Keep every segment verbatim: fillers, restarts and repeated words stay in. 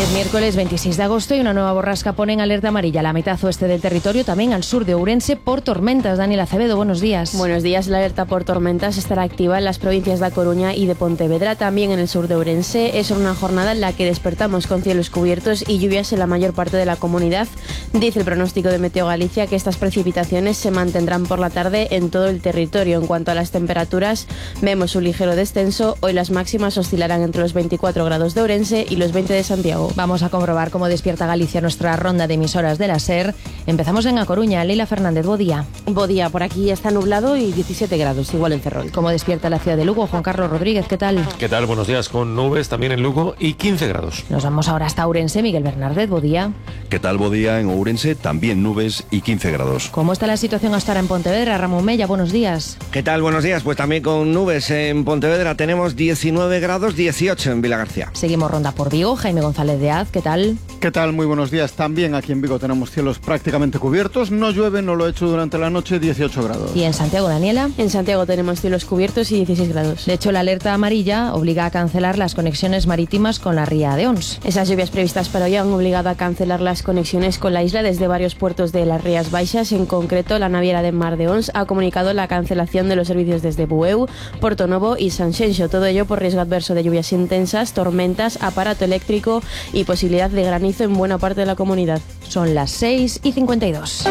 Es miércoles veintiséis de agosto y una nueva borrasca pone en alerta amarilla la mitad oeste del territorio, también al sur de Ourense, por tormentas. Daniel Acevedo, buenos días. Buenos días. La alerta por tormentas estará activa en las provincias de A Coruña y de Pontevedra, también en el sur de Ourense. Es una jornada en la que despertamos con cielos cubiertos y lluvias en la mayor parte de la comunidad. Dice el pronóstico de Meteo Galicia que estas precipitaciones se mantendrán por la tarde en todo el territorio. En cuanto a las temperaturas, vemos un ligero descenso. Hoy las máximas oscilarán entre los veinticuatro grados de Ourense y los veinte de Santiago. Vamos a comprobar cómo despierta Galicia nuestra ronda de emisoras de la SER. Empezamos en A Coruña. Leila Fernández, bo día. Bo día, por aquí está nublado y diecisiete grados, igual en Ferrol. ¿Cómo despierta la ciudad de Lugo? Juan Carlos Rodríguez, ¿qué tal? ¿Qué tal? Buenos días, con nubes también en Lugo y quince grados. Nos vamos ahora hasta Ourense. Miguel Bernardet, bo día. ¿Qué tal? Bo día en Ourense, también nubes y quince grados. ¿Cómo está la situación hasta ahora en Pontevedra? Ramón Mella, buenos días. ¿Qué tal? Buenos días. Pues también con nubes en Pontevedra tenemos diecinueve grados, dieciocho en Vilagarcía. Seguimos ronda por Vigo. Jaime González de Az, ¿qué tal? ¿Qué tal? Muy buenos días. También aquí en Vigo tenemos cielos prácticamente cubiertos. No llueve, no lo he hecho durante la noche, dieciocho grados. ¿Y en Santiago, Daniela? En Santiago tenemos cielos cubiertos y dieciséis grados. De hecho, la alerta amarilla obliga a cancelar las conexiones marítimas con la ría de Ons. Esas lluvias previstas para hoy han obligado a cancelar las conexiones con la isla desde varios puertos de las Rías Baixas. En concreto, la naviera de Mar de Ons ha comunicado la cancelación de los servicios desde Bueu, Porto Novo y Sanxenxo. Todo ello por riesgo adverso de lluvias intensas, tormentas, aparato eléctrico y posibilidad de granizo en buena parte de la comunidad. Son las seis y cincuenta y dos.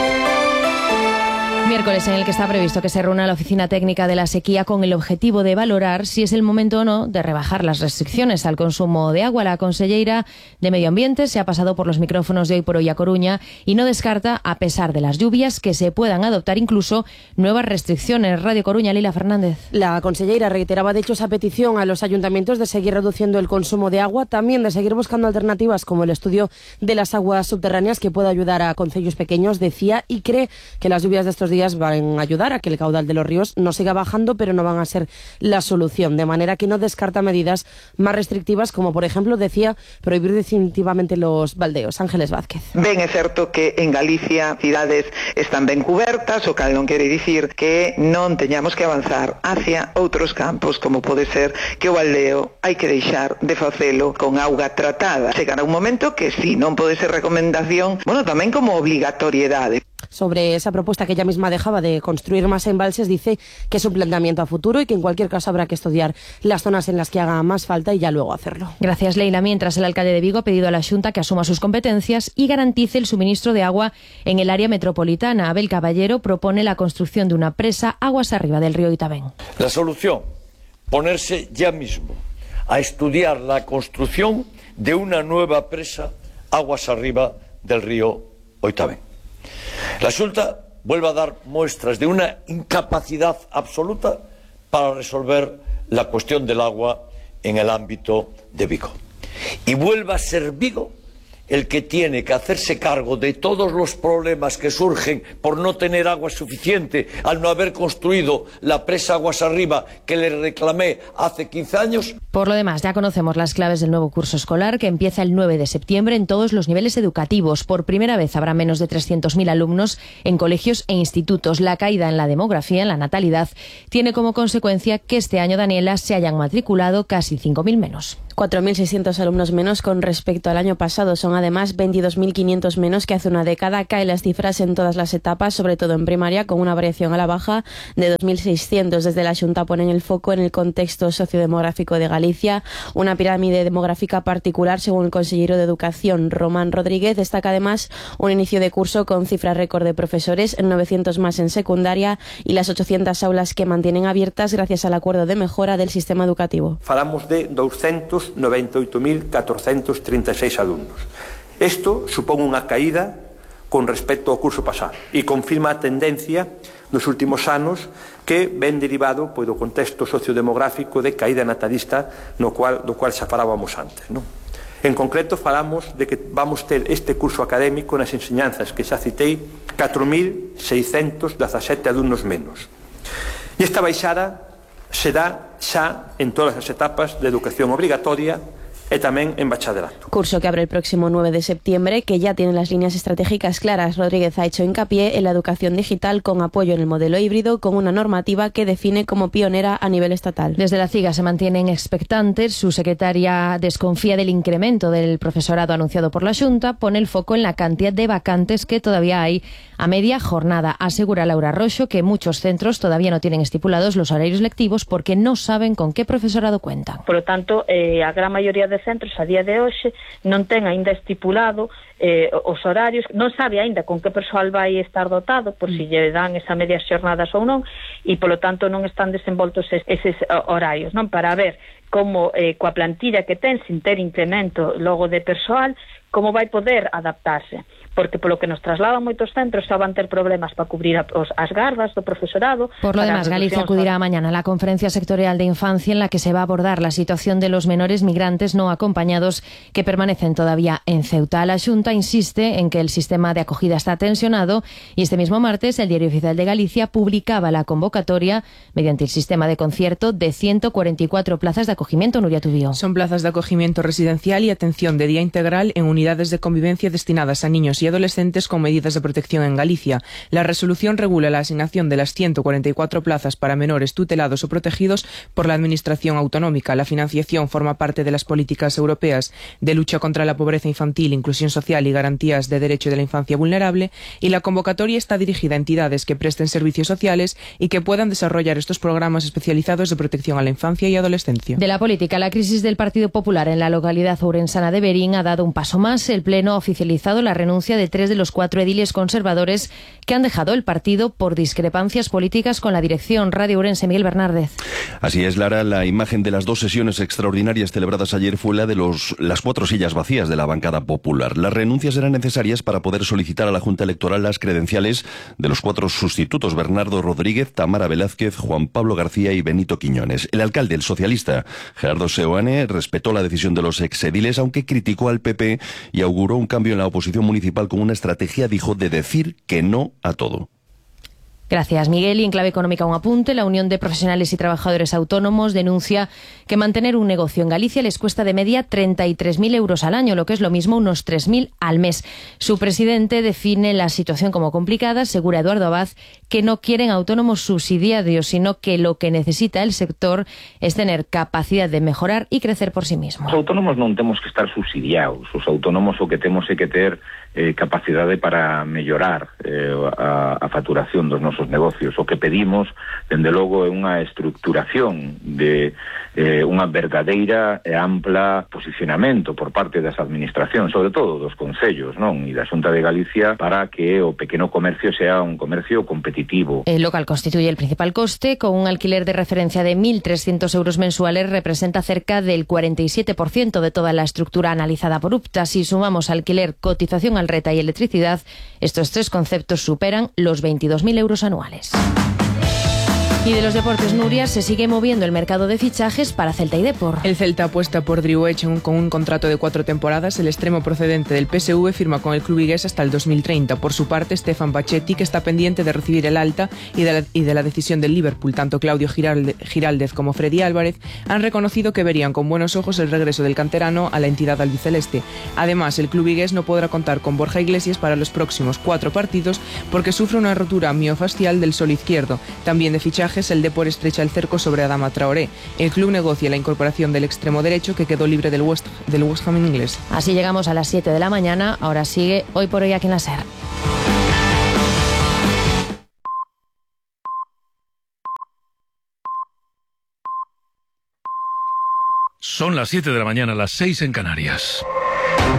Miércoles en el que está previsto que se reúna la Oficina Técnica de la Sequía con el objetivo de valorar si es el momento o no de rebajar las restricciones al consumo de agua. La conselleira de Medio Ambiente se ha pasado por los micrófonos de Hoy por Hoy A Coruña y no descarta, a pesar de las lluvias, que se puedan adoptar incluso nuevas restricciones. Radio Coruña, Leila Fernández. La conselleira reiteraba de hecho esa petición a los ayuntamientos de seguir reduciendo el consumo de agua, también de seguir buscando alternativas como el estudio de las aguas subterráneas que pueda ayudar a concellos pequeños, decía, y cree que las lluvias de estos días van a ayudar a que el caudal de los ríos no siga bajando, pero no van a ser la solución, de manera que no descarta medidas más restrictivas como, por ejemplo, decía, prohibir definitivamente los baldeos. Ángeles Vázquez. Ben é certo que en Galicia cidades están ben cubertas, o cal non quere dicir que non teñamos que avanzar hacia outros campos, como pode ser que o baldeo hai que deixar de facelo con auga tratada. Chegará un momento que si non pode ser recomendación, bueno, tamén como obligatoriedade. Sobre esa propuesta que ella misma dejaba de construir más embalses, dice que es un planteamiento a futuro y que en cualquier caso habrá que estudiar las zonas en las que haga más falta y ya luego hacerlo. Gracias, Leila. Mientras, el alcalde de Vigo ha pedido a la Xunta que asuma sus competencias y garantice el suministro de agua en el área metropolitana. Abel Caballero propone la construcción de una presa aguas arriba del río Oitavén. La solución, ponerse ya mismo a estudiar la construcción de una nueva presa aguas arriba del río Oitavén. La Xunta vuelve a dar muestras de una incapacidad absoluta para resolver la cuestión del agua en el ámbito de Vigo. Y vuelve a ser Vigo el que tiene que hacerse cargo de todos los problemas que surgen por no tener agua suficiente al no haber construido la presa aguas arriba que le reclamé hace quince años. Por lo demás, ya conocemos las claves del nuevo curso escolar que empieza el nueve de septiembre en todos los niveles educativos. Por primera vez habrá menos de trescientos mil alumnos en colegios e institutos. La caída en la demografía, en la natalidad, tiene como consecuencia que este año, Daniela, se hayan matriculado casi cinco mil menos. cuatro mil seiscientos alumnos menos con respecto al año pasado. Son además veintidós mil quinientos menos que hace una década. Caen las cifras en todas las etapas, sobre todo en primaria, con una variación a la baja de dos mil seiscientos. Desde la Xunta ponen el foco en el contexto sociodemográfico de Galicia. Una pirámide demográfica particular, según el consejero de Educación, Román Rodríguez. Destaca además un inicio de curso con cifra récord de profesores, novecientos más en secundaria y las ochocientas aulas que mantienen abiertas gracias al acuerdo de mejora del sistema educativo. Falamos de doscientos noventa y ocho mil cuatrocientos treinta y seis alumnos. Isto supón unha caída con respecto ao curso pasado e confirma a tendencia nos últimos anos que ven derivado pois, do contexto sociodemográfico de caída natalista no cual, do cual xa falábamos antes. Non? En concreto, falamos de que vamos ter este curso académico nas enseñanzas que xa citei catro mil seiscentos dezasete alumnos menos. E esta baixada se dá xa en todas as etapas de educación obrigatoria e tamén en bachaderato. Curso que abre el próximo nueve de septiembre, que ya tiene las líneas estratégicas claras. Rodríguez ha hecho hincapié en la educación digital con apoyo en el modelo híbrido, con una normativa que define como pionera a nivel estatal. Desde la CIGA se mantienen expectantes. Su secretaria desconfía del incremento del profesorado anunciado por la Xunta. Pone el foco en la cantidad de vacantes que todavía hay a media jornada. Asegura Laura Roxo que muchos centros todavía no tienen estipulados los horarios lectivos porque no saben con qué profesorado cuentan. Por lo tanto, eh, a gran maioría de centros a día de hoxe non ten aínda estipulado eh, os horarios, non sabe aínda con que persoal vai estar dotado, por si lle dan esa medias xornadas ou non, e polo tanto non están desenvoltos eses horarios, non, para ver como eh, coa plantilla que ten, sin ter incremento logo de persoal, como vai poder adaptarse, porque polo que nos trasladan moitos centros xa van ter problemas para cubrir os, as gardas do profesorado. Por lo demás, Galicia acudirá mañana a la Conferencia Sectorial de Infancia en la que se va a abordar la situación de los menores migrantes no acompañados que permanecen todavía en Ceuta. La Xunta insiste en que el sistema de acogida está tensionado y este mismo martes el Diario Oficial de Galicia publicaba la convocatoria mediante el sistema de concierto de ciento cuarenta y cuatro plazas de acogimiento. Nuria Tubío. Son plazas de acogimiento residencial y atención de día integral en unidades de convivencia destinadas a niños y adolescentes con medidas de protección en Galicia. La resolución regula la asignación de las ciento cuarenta y cuatro plazas para menores tutelados o protegidos por la Administración autonómica. La financiación forma parte de las políticas europeas de lucha contra la pobreza infantil, inclusión social y garantías de derecho de la infancia vulnerable, y la convocatoria está dirigida a entidades que presten servicios sociales y que puedan desarrollar estos programas especializados de protección a la infancia y adolescencia. De la política, la crisis del Partido Popular en la localidad ourensana de Berín ha dado un paso más. El Pleno ha oficializado la renuncia de tres de los cuatro ediles conservadores que han dejado el partido por discrepancias políticas con la dirección. Radio Ourense, Miguel Bernárdez. Así es, Lara. La imagen de las dos sesiones extraordinarias celebradas ayer fue la de los, las cuatro sillas vacías de la bancada popular. Las renuncias eran necesarias para poder solicitar a la Junta Electoral las credenciales de los cuatro sustitutos: Bernardo Rodríguez, Tamara Velázquez, Juan Pablo García y Benito Quiñones. El alcalde, el socialista Gerardo Seoane, respetó la decisión de los exediles, aunque criticó al P P y auguró un cambio en la oposición municipal con una estrategia, dijo, de decir que no a todo. Gracias, Miguel. Y en clave económica un apunte. La Unión de Profesionales y Trabajadores Autónomos denuncia que mantener un negocio en Galicia les cuesta de media treinta y tres mil euros al año, lo que es lo mismo unos tres mil al mes. Su presidente define la situación como complicada. Asegura Eduardo Abad que no quieren autónomos subsidiarios, sino que lo que necesita el sector es tener capacidad de mejorar y crecer por sí mismo. Os autónomos non temos que estar subsidiados. Os autónomos o que temos é que ter eh, capacidade para mellorar eh, a, a facturación dos nosos negocios. O que pedimos, dende logo, é unha estructuración de eh, unha verdadeira e ampla posicionamento por parte das administracións, sobre todo dos concellos, non? E da Xunta de Galicia, para que o pequeno comercio sea un comercio competitivo. El local constituye el principal coste. Con un alquiler de referencia de mil trescientos euros mensuales representa cerca del cuarenta y siete por ciento de toda la estructura analizada por U P T A. Si sumamos alquiler, cotización al reta y electricidad, estos tres conceptos superan los veintidós mil euros anuales. Y de los deportes, Nuria, se sigue moviendo el mercado de fichajes para Celta y Depor. El Celta apuesta por Driouech con un contrato de cuatro temporadas. El extremo procedente del P S V firma con el club vigués hasta el dos mil treinta. Por su parte, Stefan Pachetti, que está pendiente de recibir el alta y de la, y de la decisión del Liverpool. Tanto Claudio Giralde, Giraldez como Freddy Álvarez han reconocido que verían con buenos ojos el regreso del canterano a la entidad albiceleste. Además, el club vigués no podrá contar con Borja Iglesias para los próximos cuatro partidos porque sufre una rotura miofascial del solo izquierdo. También de fichaje, el Depor estrecha el cerco sobre Adama Traoré. El club negocia la incorporación del extremo derecho que quedó libre del West, del West Ham inglés. Así llegamos a las siete de la mañana. Ahora sigue Hoy por Hoy aquí en la SER. Son las siete de la mañana, las seis en Canarias.